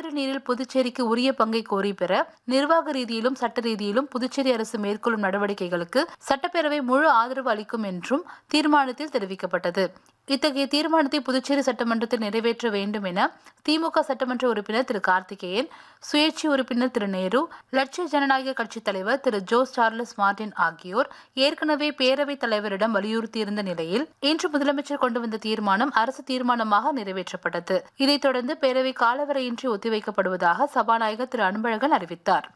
காவிரி நீரில் புதுச்சேரிக்கு உரிய பங்கை கோரி பெற நிர்வாக ரீதியிலும் சட்ட ரீதியிலும் புதுச்சேரி அரசு மேற்கொள்ளும் நடவடிக்கைகளுக்கு சட்டப்பேரவை முழு ஆதரவு அளிக்கும் என்றும் தீர்மானத்தில் தெரிவிக்கப்பட்டது. இத்தகைய தீர்மானத்தை புதுச்சேரி சட்டமன்றத்தில் நிறைவேற்ற வேண்டும் என திமுக சட்டமன்ற உறுப்பினர் திரு கார்த்திகேயன், சுயேட்சை உறுப்பினர் திரு நேரு, லட்சிய ஜனநாயக கட்சித் தலைவர் திரு ஜோஸ் சார்லஸ் மார்டின் ஆகியோர் ஏற்கனவே பேரவைத் தலைவரிடம் வலியுறுத்தியிருந்த நிலையில் இன்று முதலமைச்சர் கொண்டு வந்த தீர்மானம் அரசு தீர்மானமாக நிறைவேற்றப்பட்டது. இதைத் தொடர்ந்து பேரவை காலவரையின்றி ஒத்திவைக்கப்படுவதாக சபாநாயகர் திரு அன்பழகன் அறிவித்தார்.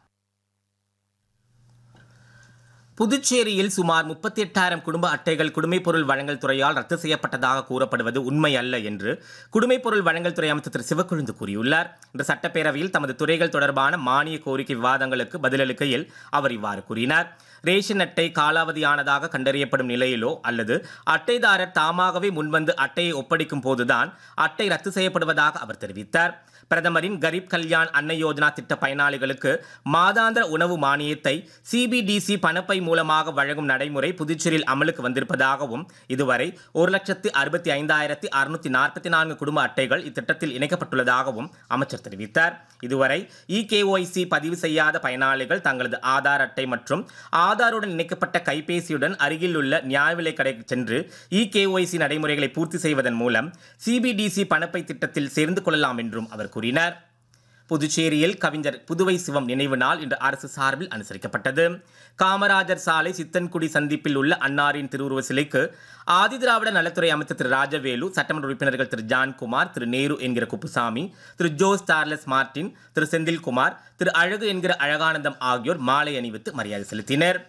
புதுச்சேரியில் சுமார் 38,000 குடும்ப அட்டைகள் குடிமைப்பொருள் வழங்கல் துறையால் ரத்து செய்யப்பட்டதாக கூறப்படுவது உண்மை அல்ல என்று குடிமைப்பொருள் வழங்கல் துறை அமைச்சர் திரு சிவக்கொழுந்து கூறியுள்ளார். இன்று சட்டப்பேரவையில் தமது துறைகள் தொடர்பான மானிய கோரிக்கை விவாதங்களுக்கு பதிலளிக்கையில் அவர் இவ்வாறு கூறினார். ரேஷன் அட்டை காலாவதியானதாக கண்டறியப்படும் நிலையிலோ அல்லது அட்டைதாரர் தாமாகவே முன்வந்து அட்டையை ஒப்படைக்கும் போதுதான் அட்டை ரத்து செய்யப்படுவதாக அவர் தெரிவித்தார். பிரதமரின் கரீப் கல்யாண் அன்ன யோஜனா திட்ட பயனாளிகளுக்கு மாதாந்திர உணவு மானியத்தை சிபிடிசி பணப்பை மூலமாக வழங்கும் நடைமுறை புதுச்சேரியில் அமலுக்கு வந்திருப்பதாகவும் இதுவரை 1,65,644 குடும்ப அட்டைகள் இத்திட்டத்தில் இணைக்கப்பட்டுள்ளதாகவும் அமைச்சர் தெரிவித்தார். இதுவரை இகேஒய்சி பதிவு செய்யாத பயனாளிகள் தங்களது ஆதார் அட்டை மற்றும் ஆதாருடன் இணைக்கப்பட்ட கைபேசியுடன் அருகில் உள்ள நியாய விலை கடைக்கு சென்று இகேஒய்சி நடைமுறைகளை பூர்த்தி செய்வதன் மூலம் சிபிடிசி பணப்பை திட்டத்தில் சேர்ந்து கொள்ளலாம் என்றும் அவர் கூறினார். புதுச்சேரியில் கவிஞர் புதுவை சிவம் நினைவு நாள் இன்று அரசு சார்பில் அனுசரிக்கப்பட்டது. காமராஜர் சாலை சித்தன்குடி சந்திப்பில் உள்ள அன்னாரின் திருவுருவ சிலைக்கு ஆதிதிராவிட நலத்துறை அமைச்சர் திரு ராஜவேலு, சட்டமன்ற உறுப்பினர்கள் திரு ஜான்குமார், திரு நேரு என்கிற குப்புசாமி, திரு ஜோஸ் சார்லஸ் மார்டின், திரு செந்தில்குமார், திரு அழகு என்கிற அழகானந்தம் ஆகியோர் மாலை அணிவித்து மரியாதை செலுத்தினர்.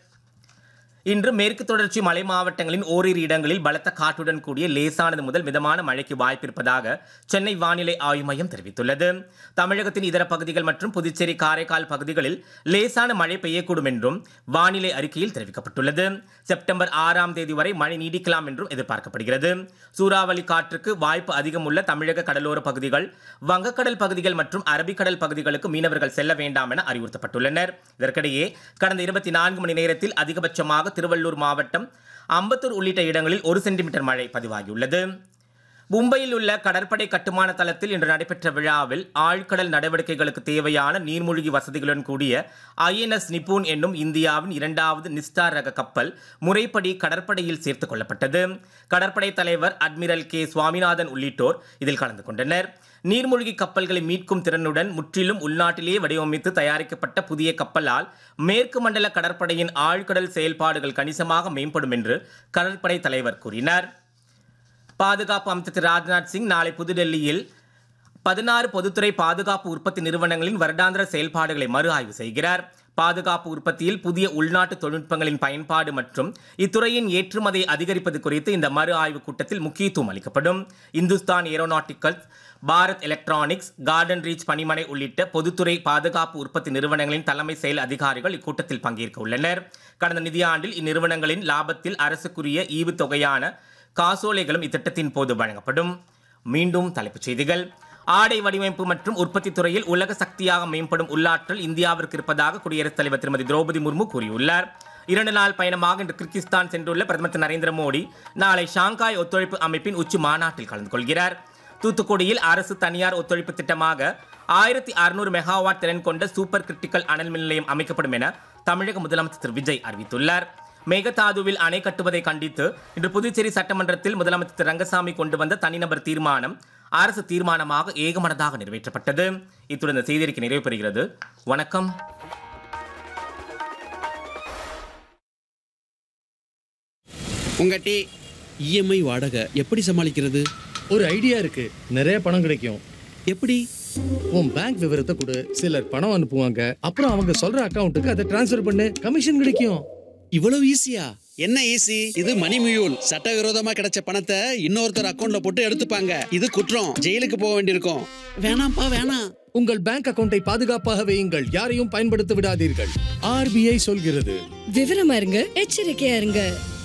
இன்று மேற்கு தொடர்ச்சி மலை மாவட்டங்களின் ஓரிரு இடங்களில் பலத்த காற்றுடன் கூடிய லேசானது முதல் மிதமான மழைக்கு வாய்ப்பிருப்பதாக சென்னை வானிலை ஆய்வு மையம் தெரிவித்துள்ளது. தமிழகத்தின் இதர பகுதிகள் மற்றும் புதுச்சேரி, காரைக்கால் பகுதிகளில் லேசான மழை பெய்யக்கூடும் என்றும் வானிலை அறிக்கையில் தெரிவிக்கப்பட்டுள்ளது. செப்டம்பர் 6ஆம் தேதி வரை மழை நீடிக்கலாம் என்றும் எதிர்பார்க்கப்படுகிறது. சூறாவளி காற்றுக்கு வாய்ப்பு அதிகம் உள்ள தமிழக கடலோர பகுதிகள், வங்கக்கடல் பகுதிகள் மற்றும் அரபிக்கடல் பகுதிகளுக்கு மீனவர்கள் செல்ல வேண்டாம் என அறிவுறுத்தப்பட்டுள்ளனர். இதற்கிடையே கடந்த 24 மணி நேரத்தில் அதிகபட்சமாக திருவள்ளூர் மாவட்டம், அம்பத்தூர் உள்ளிட்ட இடங்களில் 1 சென்டிமீட்டர் மழை பதிவாகியுள்ளது. மும்பையில் உள்ள கடற்படை கட்டுமான தளத்தில் இன்று நடைபெற்ற விழாவில் ஆழ்கடல் நடவடிக்கைகளுக்கு தேவையான நீர்மூழ்கி வசதிகளுடன் கூடிய INS நிபுன் என்னும் இந்தியாவின் 2வது நிஸ்டார் ரக கப்பல் முறைப்படி கடற்படையில் சேர்த்துக் கொள்ளப்பட்டது. கடற்படை தலைவர் அட்மிரல் கே சுவாமிநாதன் உள்ளிட்டோர் இதில் கலந்து கொண்டனர். நீர்மூழ்கி கப்பல்களை மீட்கும் திறனுடன் முற்றிலும் உள்நாட்டிலேயே வடிவமைத்து தயாரிக்கப்பட்ட புதிய கப்பலால் மேற்கு மண்டல கடற்படையின் ஆழ்கடல் செயல்பாடுகள் கணிசமாக மேம்படும் என்று கடற்படை தலைவர் கூறினார். பாதுகாப்பு அமைச்சர் திரு ராஜ்நாத் சிங் நாளை புதுடெல்லியில் 16 பொதுத்துறை பாதுகாப்பு உற்பத்தி நிறுவனங்களின் வருடாந்திர செயல்பாடுகளை மறு ஆய்வு செய்கிறார். பாதுகாப்பு உற்பத்தியில் புதிய உள்நாட்டு தொழில்நுட்பங்களின் பயன்பாடு மற்றும் இத்துறையின் ஏற்றுமதியை அதிகரிப்பது குறித்து இந்த மறு ஆய்வு கூட்டத்தில் முக்கியத்துவம் அளிக்கப்படும். Hindustan aeronauticals, Bharat electronics, garden reach பணிமனை உள்ளிட்ட பொதுத்துறை பாதுகாப்பு உற்பத்தி நிறுவனங்களின் தலைமை செயல் அதிகாரிகள் இக்கூட்டத்தில் பங்கேற்க உள்ளனர். கடந்த நிதியாண்டில் இந்நிறுவனங்களின் லாபத்தில் அரசுக்குரிய ஈவுத்தொகையான காசோலைகளும் இத்திட்டத்தின் போது வழங்கப்படும். மீண்டும் தலைப்புச் செய்திகள். ஆடை வடிவமைப்பு மற்றும் உற்பத்தி துறையில் உலக சக்தியாக மேம்படும் உள்ளாற்றல் இந்தியாவிற்கு இருப்பதாக குடியரசுத் தலைவர் திருமதி திரௌபதி முர்மு கூறியுள்ளார். 2 நாள் பயணமாக இன்று கிர்கிஸ்தான் சென்றுள்ள பிரதமர் திரு நரேந்திர மோடி நாளை ஷாங்காய் ஒத்துழைப்பு அமைப்பின் உச்சி மாநாட்டில் கலந்து கொள்கிறார். தூத்துக்குடியில் அரசு தனியார் ஒத்துழைப்பு திட்டமாக 1600 மெகாவாட் திறன் கொண்ட சூப்பர் கிரிட்டிக்கல் அனல் மின் நிலையம் அமைக்கப்படும் என தமிழக முதலமைச்சர் திரு விஜய் அறிவித்துள்ளார். மேகதாதுவில் அணை கட்டுவதை கண்டித்து இன்று புதுச்சேரி சட்டமன்றத்தில் முதலமைச்சர் திரு ரங்கசாமி கொண்டு வந்த தனிநபர் தீர்மானம் அரசு தீர்மானமாக ஏகமனதாக நிறைவேற்றப்பட்டது. இத்துடன் இந்த செய்திக்கு நிறைவு பெறுகிறது. வணக்கம். உங்க டீ இஎம்ஐ வாடகை எப்படி சமாளிக்கிறது? ஒரு ஐடியா இருக்கு. நிறைய பணம் கிடைக்கும். எப்படி? உன் பேங்க் விவரத்தை கொடு. சிலர் பணம் அனுப்புவாங்க, அப்புறம் அவங்க சொல்ற அக்கவுண்ட்டுக்கு அதை டிரான்ஸ்ஃபர் பண்ணு, கமிஷன் கிடைக்கும். இவ்வளவு ஈஸியா? என்ன ஈஸி? இது மணி மியூல். சட்டவிரோதமா கிடைச்ச பணத்தை இன்னொருத்தர் அக்கவுண்ட்ல போட்டு எடுத்துப்பாங்க. இது குற்றம். ஜெயிலுக்கு போக வேண்டியிருக்கும். வேணாம்ப்பா வேணாம். உங்கள் பேங்க் அக்கவுண்டை பாதுகாப்பாக வையுங்கள். யாரையும் பயன்படுத்த விடாதீர்கள். RBI சொல்கிறது. விவரமா இருங்க, எச்சரிக்கையா இருங்க.